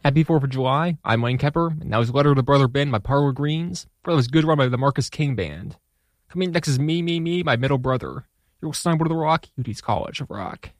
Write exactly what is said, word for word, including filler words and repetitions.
Happy fourth of July. I'm Wayne Kepper, and that was Letter to Brother Ben by Parlor Greens. That was Good Run by the Marcus King Band. Coming next is Me, Me, Me by Middle Brother. You're listening to The Rock, U T's College of Rock.